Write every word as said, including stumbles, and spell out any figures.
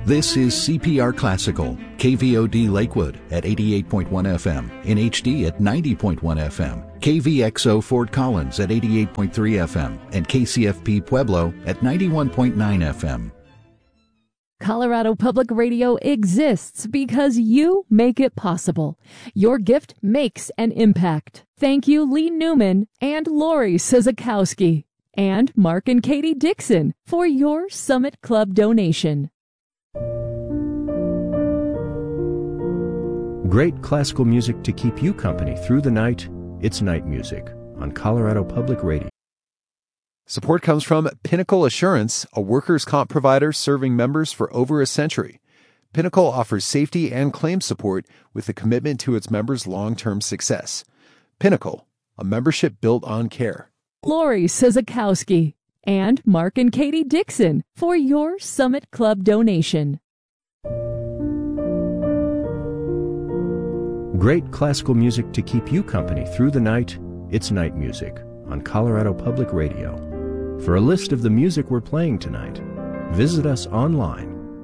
This is C P R Classical, K V O D Lakewood at eighty-eight point one F M, in H D at ninety point one F M, K V X O Fort Collins at eighty-eight point three F M, and K C F P Pueblo at ninety-one point nine F M. Colorado Public Radio exists because you make it possible. Your gift makes an impact. Thank you, Lee Newman and Lori Sizakowski, and Mark and Katie Dixon for your Summit Club donation. Great classical music to keep you company through the night. It's Night Music on Colorado Public Radio. Support comes from Pinnacle Assurance, a workers' comp provider serving members for over a century. Pinnacle offers safety and claim support with a commitment to its members' long-term success. Pinnacle, a membership built on care. Lori Sizakowski and Mark and Katie Dixon for your Summit Club donation. Great classical music to keep you company through the night. It's Night Music on Colorado Public Radio. For a list of the music we're playing tonight, visit us online